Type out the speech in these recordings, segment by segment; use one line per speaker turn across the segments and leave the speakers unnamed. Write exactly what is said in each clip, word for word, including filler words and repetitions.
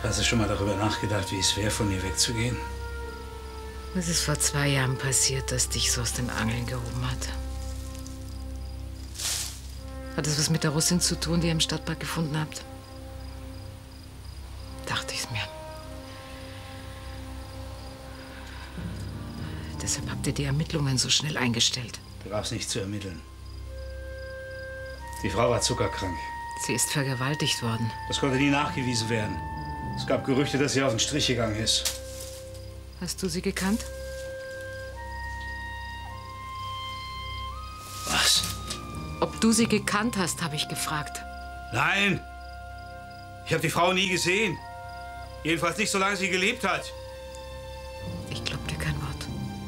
Hast du schon mal darüber nachgedacht, wie es wäre, von ihr wegzugehen?
Es ist vor zwei Jahren passiert, dass dich so aus den Angeln gehoben hat. Hat es was mit der Russin zu tun, die ihr im Stadtpark gefunden habt? Dachte ich's mir. Deshalb habt ihr die Ermittlungen so schnell eingestellt.
Da gab's nichts zu ermitteln. Die Frau war zuckerkrank.
Sie ist vergewaltigt worden.
Das konnte nie nachgewiesen werden. Es gab Gerüchte, dass sie auf den Strich gegangen ist.
Hast du sie gekannt?
Was?
Ob du sie gekannt hast, habe ich gefragt.
Nein! Ich habe die Frau nie gesehen. Jedenfalls nicht, solange sie gelebt hat.
Ich glaub dir kein Wort.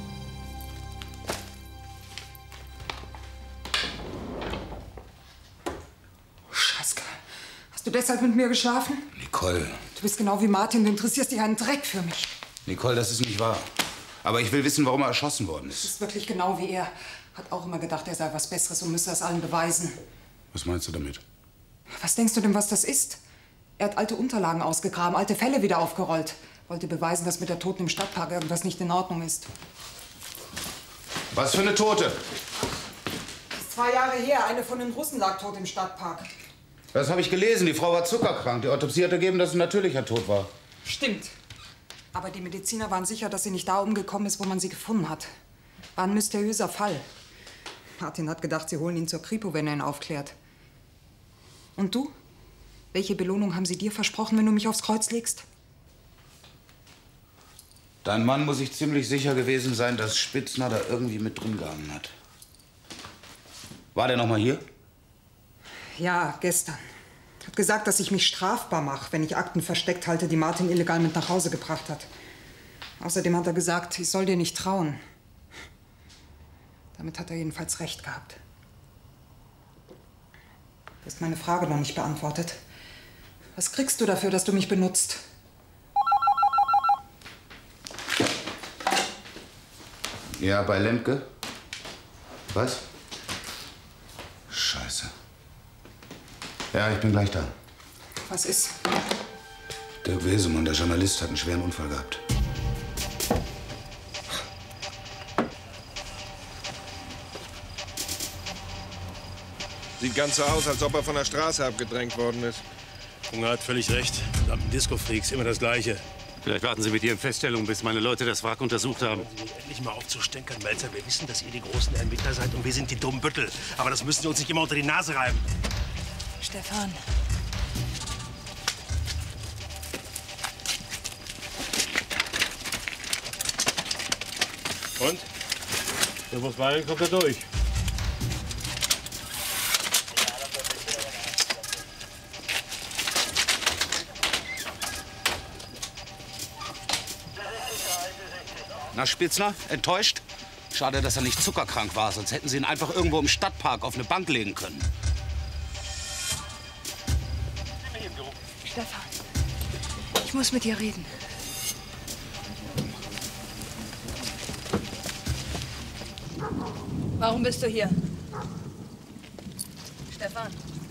Scheiße. Hast du deshalb mit mir geschlafen?
Nicole.
Du bist genau wie Martin, du interessierst dich einen Dreck für mich.
Nicole, das ist nicht wahr. Aber ich will wissen, warum er erschossen worden
Das
ist.
ist wirklich genau wie er. Hat auch immer gedacht, er sei was Besseres und müsse das allen beweisen.
Was meinst du damit?
Was denkst du denn, was das ist? Er hat alte Unterlagen ausgegraben, alte Fälle wieder aufgerollt. Wollte beweisen, dass mit der Toten im Stadtpark irgendwas nicht in Ordnung ist.
Was für eine Tote?
Das ist zwei Jahre her. Eine von den Russen lag tot im Stadtpark.
Das habe ich gelesen. Die Frau war zuckerkrank. Die Autopsie hat ergeben, dass es ein natürlicher Tod war.
Stimmt. Aber die Mediziner waren sicher, dass sie nicht da umgekommen ist, wo man sie gefunden hat. War ein mysteriöser Fall. Martin hat gedacht, sie holen ihn zur Kripo, wenn er ihn aufklärt. Und du? Welche Belohnung haben sie dir versprochen, wenn du mich aufs Kreuz legst?
Dein Mann muss sich ziemlich sicher gewesen sein, dass Spitzner da irgendwie mit drin gehangen hat. War der noch mal hier?
Ja, gestern. Hat gesagt, dass ich mich strafbar mache, wenn ich Akten versteckt halte, die Martin illegal mit nach Hause gebracht hat. Außerdem hat er gesagt, ich soll dir nicht trauen. Damit hat er jedenfalls recht gehabt. Du hast meine Frage noch nicht beantwortet. Was kriegst du dafür, dass du mich benutzt?
Ja, bei Lemke. Was? Scheiße. Ja, ich bin gleich da.
Was ist?
Dirk Wesemann, der Journalist, hat einen schweren Unfall gehabt.
Sieht ganz so aus, als ob er von der Straße abgedrängt worden ist.
Hunger hat völlig recht. Verdammten Disco-Freaks, immer das Gleiche.
Vielleicht warten Sie mit Ihren Feststellungen, bis meine Leute das Wrack untersucht haben.
Hören Sie nicht endlich mal auf zu stänkern, Melzer. Wir wissen, dass ihr die großen Ermittler seid und wir sind die dummen Büttel. Aber das müssen Sie uns nicht immer unter die Nase reiben.
Stefan.
Und? Der muss weinen, kommt er durch.
Na, Spitzner, enttäuscht? Schade, dass er nicht zuckerkrank war, sonst hätten Sie ihn einfach irgendwo im Stadtpark auf eine Bank legen können.
Stefan, ich muss mit dir reden. Warum bist du hier? Stefan,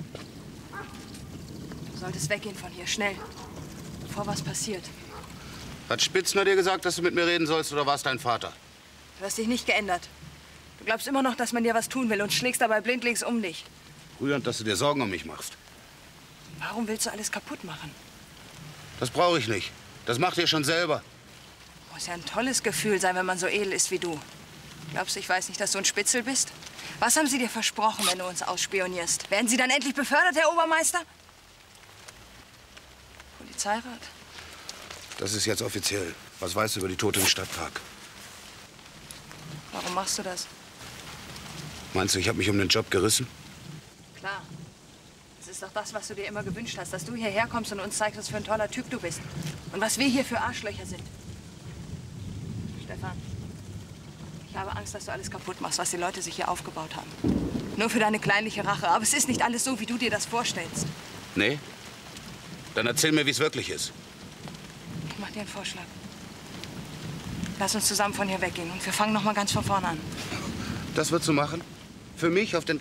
du solltest weggehen von hier, schnell, bevor was passiert.
Hat Spitzner dir gesagt, dass du mit mir reden sollst, oder war es dein Vater?
Du hast dich nicht geändert. Du glaubst immer noch, dass man dir was tun will und schlägst dabei blindlings um dich.
Rührend, dass du dir Sorgen um mich machst.
Warum willst du alles kaputt machen?
Das brauche ich nicht. Das macht ihr schon selber.
Muss ja ein tolles Gefühl sein, wenn man so edel ist wie du. Glaubst du, ich weiß nicht, dass du ein Spitzel bist? Was haben sie dir versprochen, wenn du uns ausspionierst? Werden sie dann endlich befördert, Herr Obermeister? Polizeirat?
Das ist jetzt offiziell. Was weißt du über die Tote im Stadtpark?
Warum machst du das?
Meinst du, ich habe mich um den Job gerissen?
Klar. Das ist doch das, was du dir immer gewünscht hast, dass du hierher kommst und uns zeigst, was für ein toller Typ du bist. Und was wir hier für Arschlöcher sind. Stefan, ich habe Angst, dass du alles kaputt machst, was die Leute sich hier aufgebaut haben. Nur für deine kleinliche Rache. Aber es ist nicht alles so, wie du dir das vorstellst.
Nee? Dann erzähl mir, wie es wirklich ist.
Ich mach dir einen Vorschlag. Lass uns zusammen von hier weggehen und wir fangen noch mal ganz von vorne an.
Das würdest du machen? Für mich auf den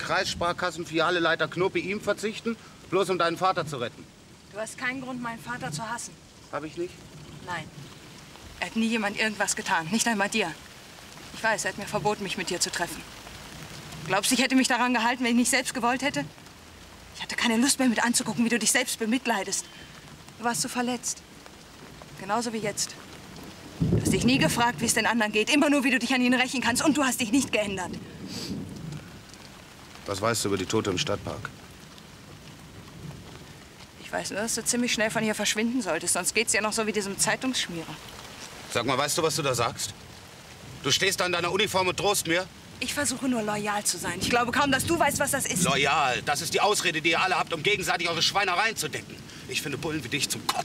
Kreissparkassenfilialeleiter Knuppi ihm verzichten, bloß um deinen Vater zu retten?
Du hast keinen Grund, meinen Vater zu hassen.
Hab ich nicht?
Nein. Er hat nie jemand irgendwas getan. Nicht einmal dir. Ich weiß, er hat mir verboten, mich mit dir zu treffen. Glaubst du, ich hätte mich daran gehalten, wenn ich nicht selbst gewollt hätte? Ich hatte keine Lust mehr, mit anzugucken, wie du dich selbst bemitleidest. Du warst so verletzt. Genauso wie jetzt. Du hast dich nie gefragt, wie es den anderen geht. Immer nur, wie du dich an ihnen rächen kannst. Und du hast dich nicht geändert.
Was weißt du über die Tote im Stadtpark?
Ich weiß nur, dass du ziemlich schnell von hier verschwinden solltest. Sonst geht's ja noch so wie diesem Zeitungsschmierer.
Sag mal, weißt du, was du da sagst? Du stehst da in deiner Uniform und drohst mir?
Ich versuche nur loyal zu sein. Ich glaube kaum, dass du weißt, was das ist.
Loyal, das ist die Ausrede, die ihr alle habt, um gegenseitig eure Schweinereien zu decken. Ich finde Bullen wie dich zum Kotzen.